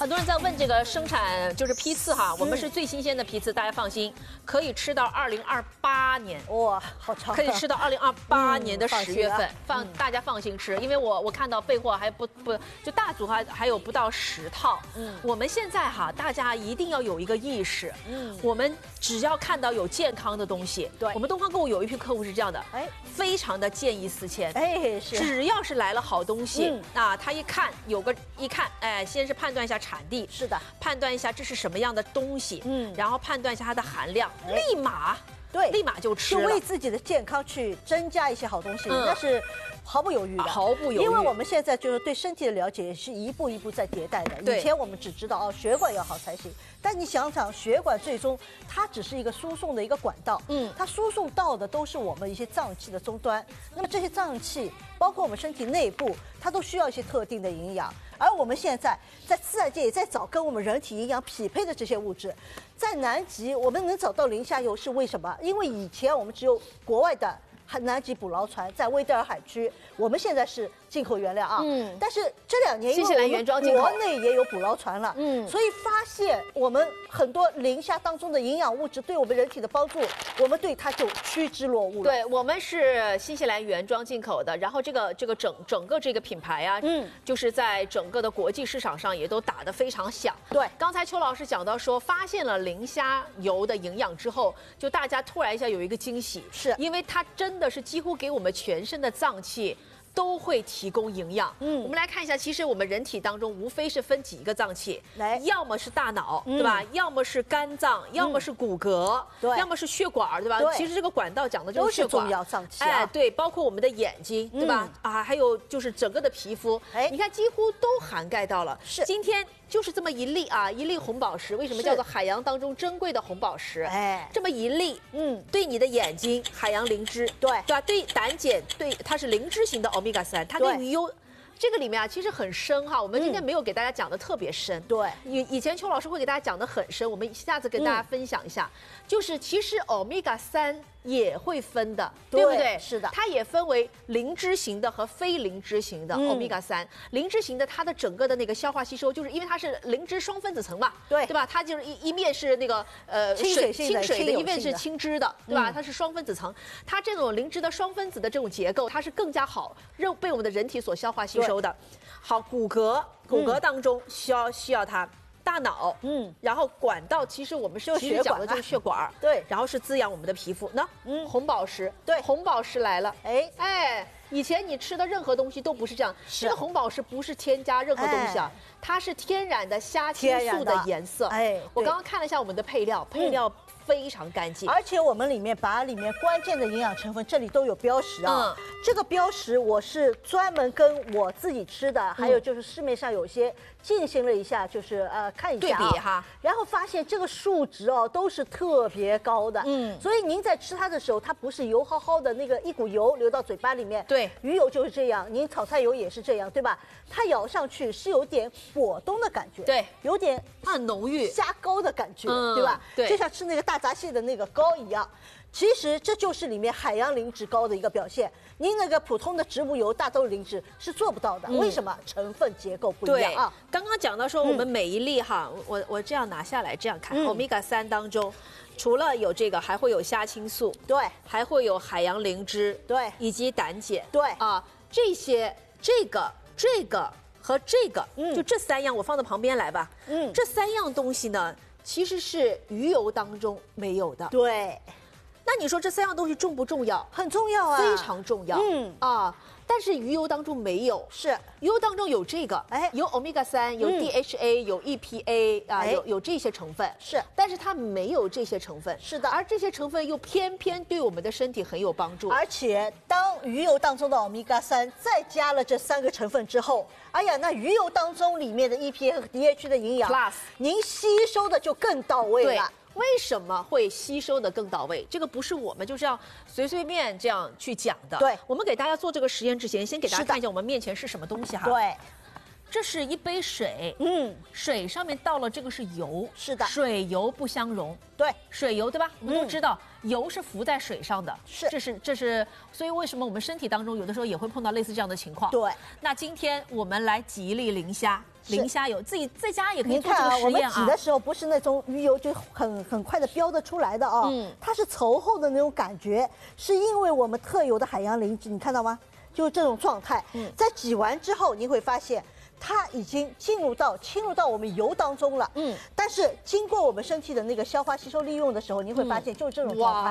很多人在问这个生产就是批次哈，我们是最新鲜的批次，大家放心，可以吃到2028年。 哇，好长！ 可以吃到2028年的10月份，大家放心吃，因为我看到备货还不就大组还有不到10套。我们现在哈，大家一定要有一个意识，我们只要看到有健康的东西， 对， 我们东方购物有一批客户是这样的，非常的见异思迁， 是， 只要是来了好东西，他一看先是判断一下产地， 是的， 判断一下这是什么样的东西，然后判断一下它的含量，立马就吃了， 就为自己的健康去增加一些好东西，那是毫不犹豫的， 毫不犹豫。 因为我们现在就是对身体的了解是一步一步在迭代的。以前我们只知道血管要好才行，但你想想，血管最终它只是一个输送的一个管道，它输送到的都是我们一些脏器的终端。那么这些脏器，包括我们身体内部，它都需要一些特定的营养。而我们现在在自然界也在找跟我们人体营养匹配的这些物质。在南极，我们能找到磷虾油是为什么？因为以前我们只有国外的南极捕捞船在威德尔海区，我们现在是进口原料啊。但是这2年因为我们国内也有捕捞船了，所以发现我们很多磷虾当中的营养物质对我们人体的帮助，我们对它就趋之若鹜了。 对，我们是新西兰原装进口的，然后这个整个这个品牌啊，就是在整个的国际市场上也都打得非常响。 对， 刚才邱老师讲到说，发现了磷虾油的营养之后，就大家突然一下有一个惊喜， 是因为它真的是几乎给我们全身的脏器都会提供营养。我们来看一下，其实我们人体当中无非是分几个脏器，要么是大脑，对吧？要么是肝脏，要么是骨骼，要么是血管，对吧？其实这个管道讲的就是血管， 都是重要脏器。 对，包括我们的眼睛，对吧？还有就是整个的皮肤，你看几乎都涵盖到了。 是， 今天就是这么一粒一粒红宝石，为什么叫做海洋当中珍贵的红宝石？这么一粒，对你的眼睛，海洋灵芝，对吧？对胆碱，对它是灵芝型的Omega-3，它跟鱼油。这个里面其实很深哈，我们今天没有给大家讲的特别深。对，以前邱老师会给大家讲的很深，我们下次跟大家分享一下。就是其实Omega-3也会分的，对不对？ 是的， 它也分为灵芝型的和非灵芝型的Omega-3。灵芝型的它的整个的那个消化吸收，就是因为它是灵芝双分子层嘛，对吧？它就是一面是那个清水的， 一面是清脂的，对吧？它是双分子层，它这种灵芝的双分子的这种结构，它是更加好被我们的人体所消化吸收的。好，骨骼当中需要它。大脑，然后管道，其实我们其实讲的就是血管，对，然后是滋养我们的皮肤。那，红宝石，对，红宝石来了，以前你吃的任何东西都不是这样，这个红宝石不是添加任何东西啊，它是天然的虾青素的颜色。我刚刚看了一下我们的配料非常干净， 而且我们把里面关键的营养成分这里都有标识啊。这个标识我是专门跟我自己吃的，还有就是市面上有些进行了一下，就是看一下对比哈， 然后发现这个数值都是特别高的。所以您在吃它的时候，它不是油耗耗的那个一股油流到嘴巴里面。对，鱼油就是这样，您炒菜油也是这样，对吧？它咬上去是有点果冻的感觉，对，有点很浓郁虾膏的感觉，对吧？对，就像吃那个大闸蟹的那个膏一样。其实这就是里面海洋灵脂膏的一个表现，您那个普通的植物油、大豆灵脂是做不到的。为什么？成分结构不一样啊。 刚刚讲到说，我们每一粒哈，我这样拿下来这样看，Omega-3当中，除了有这个，还会有虾青素，对，还会有海洋灵芝，对，以及胆碱，对啊，这个和这个，就这3样，我放到旁边来吧。这3样东西呢，其实是鱼油当中没有的。对。那你说这3样东西重不重要？ 很重要啊， 非常重要。但是鱼油当中没有，是鱼油当中有这个，有 Omega-3，有 DHA，有 EPA 啊，有这些成分，是，但是它没有这些成分，是的，而这些成分又偏偏对我们的身体很有帮助。 而且当鱼油当中的 Omega-3再加了这3个成分之后，哎呀，那鱼油当中里面的 EPA 和 DHA 的营养 ，Plus 您吸收的就更到位了。 为什么会吸收的更到位？这个不是我们就这样随便这样去讲的。对，我们给大家做这个实验之前，先给大家看一下我们面前是什么东西哈。对， 这是一杯水，水上面倒了这个是油， 是的， 水油不相容， 对， 水油对吧？我们都知道油是浮在水上的， 是， 这是，所以为什么我们身体当中有的时候也会碰到类似这样的情况？ 对， 那今天我们来极力磷虾。磷虾油自己在家也可以做这您看啊，我们个实验挤的时候不是那种鱼油就很快的飙得出来的啊，它是稠厚的那种感觉，是因为我们特有的海洋磷脂，你看到吗？就是这种状态。在挤完之后，你会发现它已经侵入到我们油当中了。但是经过我们身体的那个消化吸收利用的时候，你会发现就是这种状态。